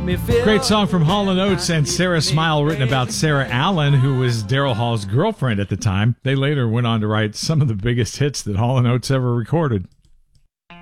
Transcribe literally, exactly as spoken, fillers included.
me feel. Great song from Hall and Oates and Sarah Smile, written about Sarah Allen, who was Daryl Hall's girlfriend at the time. They later went on to write some of the biggest hits that Hall and Oates ever recorded.